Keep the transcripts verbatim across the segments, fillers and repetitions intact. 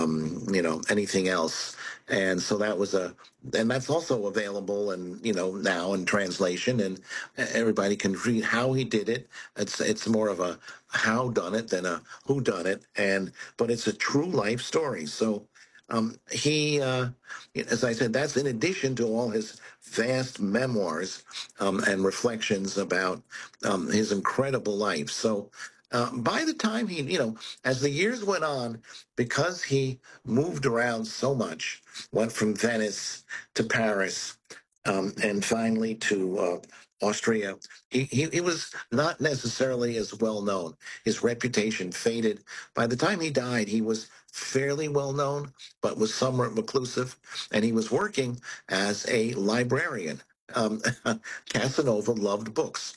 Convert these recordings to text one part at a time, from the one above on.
um, you know, anything else. And so that was a, and that's also available, and you know, now in translation, and everybody can read how he did it. It's it's more of a how done it than a who done it, and but it's a true life story. So um, he, uh, as I said, that's in addition to all his vast memoirs um, and reflections about um, his incredible life. So uh, by the time he, you know, as the years went on, because he moved around so much, went from Venice to Paris, um, and finally to uh, Austria, he, he, he was not necessarily as well known. His reputation faded. By the time he died, he was fairly well known, but was somewhat reclusive, and he was working as a librarian. Um, Casanova loved books,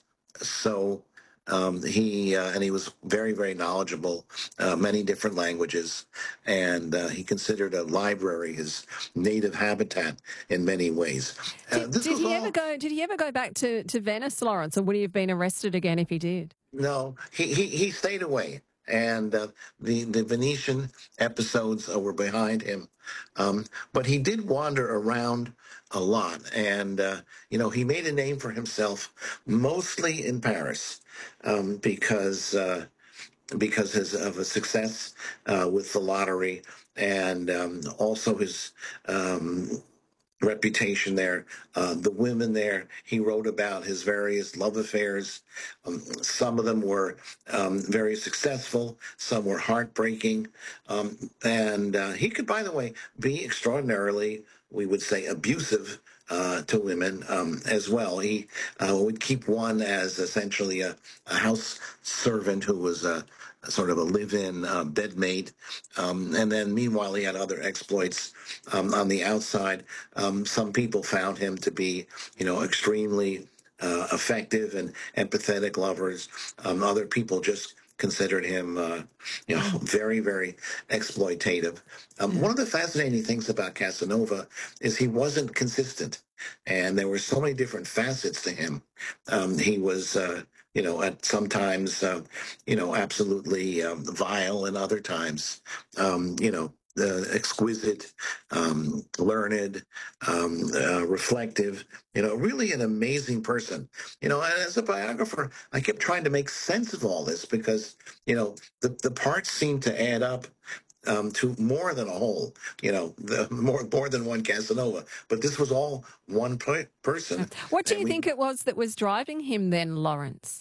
so um, he uh, and he was very, very knowledgeable, uh, many different languages, and uh, he considered a library his native habitat in many ways. Uh, Did, this did was he ever all go? Did he ever go back to, to Venice, Lawrence, or would he have been arrested again if he did? No, he he, he stayed away, and uh, the the Venetian episodes uh, were behind him. Um, but he did wander around a lot, and uh, you know he made a name for himself mostly in Paris um, because. Uh, because his, of his success uh, with the lottery, and um, also his um, reputation there. Uh, the women there, he wrote about his various love affairs. Um, some of them were um, very successful, some were heartbreaking. Um, and uh, he could, by the way, be extraordinarily, we would say, abusive. Uh, to women um, as well. He uh, would keep one as essentially a, a house servant who was a, a sort of a live-in uh, bedmate, um, and then meanwhile he had other exploits um, on the outside. Um, some people found him to be, you know, extremely uh, effective and empathetic lovers. Um, other people just considered him, uh, you know, very, very exploitative. Um, one of the fascinating things about Casanova is he wasn't consistent, and there were so many different facets to him. Um, he was, uh, you know, at sometimes, uh, you know, absolutely um, vile, and other times, um, you know, uh, exquisite, um, learned, um, uh, reflective, you know, really an amazing person. You know, and as a biographer, I kept trying to make sense of all this because, you know, the, the parts seem to add up um, to more than a whole, you know, the, more more than one Casanova. But this was all one per- person, What do and you we think it was that was driving him then, Lawrence?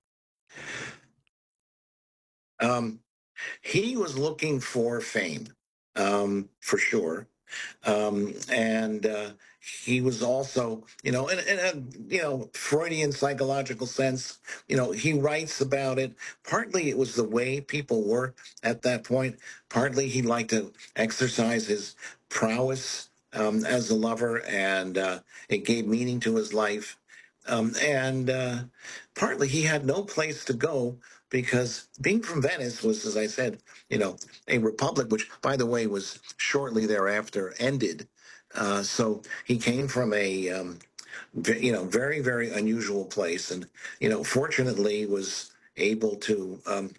um, he was looking for fame, um, for sure. Um, and uh, he was also, you know, in, in a, you know, Freudian psychological sense, you know, he writes about it. Partly it was the way people were at that point. Partly he liked to exercise his prowess um, as a lover, and uh, it gave meaning to his life. Um, and uh, partly he had no place to go because being from Venice was, as I said, you know, a republic, which, by the way, was shortly thereafter ended. Uh, so he came from a, um, ve- you know, very, very unusual place, and you know, fortunately, was able to um,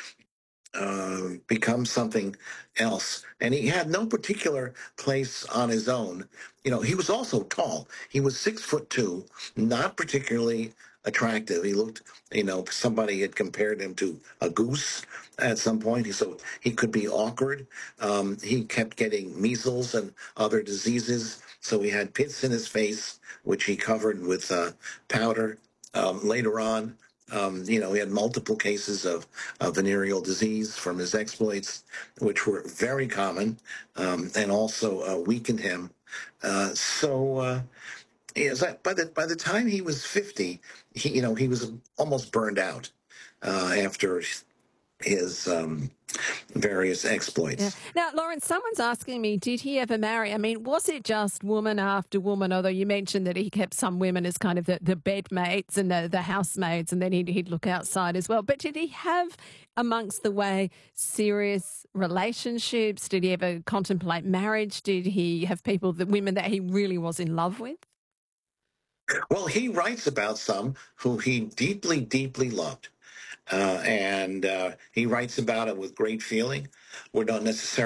uh, become something else. And he had no particular place on his own. You know, he was also tall. He was six foot two, not particularly attractive. He looked, you know, somebody had compared him to a goose at some point. He so he could be awkward. Um, he kept getting measles and other diseases, so he had pits in his face, which he covered with uh, powder. Um, later on, um, you know, he had multiple cases of, of venereal disease from his exploits, which were very common, um, and also uh, weakened him. Uh, so, uh, yes, I, by the by the time he was fifty, he you know he was almost burned out uh, after his um, various Yeah. exploits. Now, Lawrence, someone's asking me, did he ever marry? I mean, was it just woman after woman? Although you mentioned that he kept some women as kind of the, the bedmates and the, the housemaids, and then he'd, he'd look outside as well. But did he have, amongst the way, serious relationships? Did he ever contemplate marriage? Did he have people, the women that he really was in love with? Well, he writes about some who he deeply, deeply loved. Uh, and uh, he writes about it with great feeling. We're not necessarily